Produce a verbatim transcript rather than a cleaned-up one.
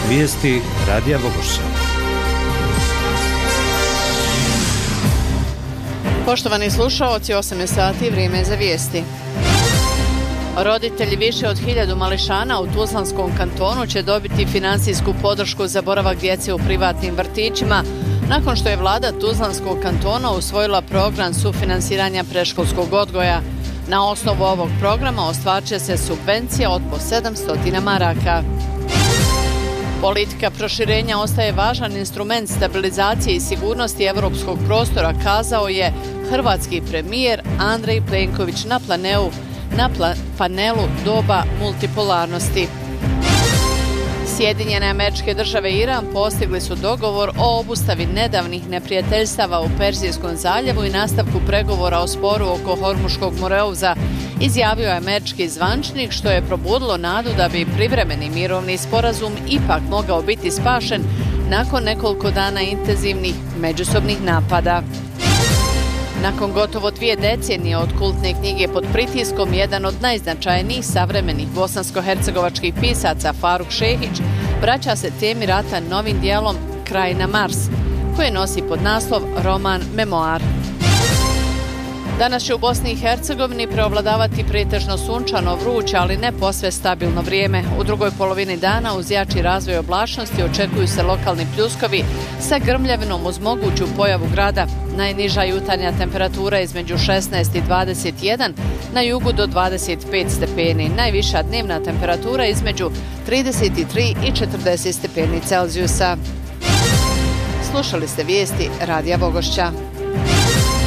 Vijesti Radija Vogošća. Poštovani slušaoci, osam je sati, vrijeme je za vijesti. Roditelji više od hiljadu mališana u Tuzlanskom kantonu će dobiti financijsku podršku za boravak djece u privatnim vrtićima nakon što je vlada Tuzlanskog kantona usvojila program sufinansiranja predškolskog odgoja. Na osnovu ovog programa ostvarit će se subvencija od po sedamsto maraka. Politika proširenja ostaje važan instrument stabilizacije i sigurnosti europskog prostora, kazao je hrvatski premijer Andrej Plenković na planeu na pla- panelu doba multipolarnosti. Sjedinjene Američke Države i Iran postigli su dogovor o obustavi nedavnih neprijateljstava u Perzijskom zaljevu i nastavku pregovora o sporu oko Hormuškog Moreuza, izjavio je američki zvančnik, što je probudilo nadu da bi privremeni mirovni sporazum ipak mogao biti spašen nakon nekoliko dana intenzivnih međusobnih napada. Nakon gotovo dvije decenije od kultne knjige Pod pritiskom, jedan od najznačajnijih savremenih bosansko-hercegovačkih pisaca, Faruk Šehić, vraća se temi rata novim dijelom Kraj na Mars, koji nosi pod naslov roman Memoar. Danas će u Bosni i Hercegovini preovladavati pretežno sunčano, vruće, ali ne posve stabilno vrijeme. U drugoj polovini dana uz jači razvoj oblačnosti očekuju se lokalni pljuskovi sa grmljavinom uz moguću pojavu grada. Najniža jutarnja temperatura između šesnaest i dvadeset jedan, na jugu do dvadeset pet stepeni. Najviša dnevna temperatura između trideset tri i četrdeset stepeni Celzijusa. Slušali ste vijesti Radija Vogošća.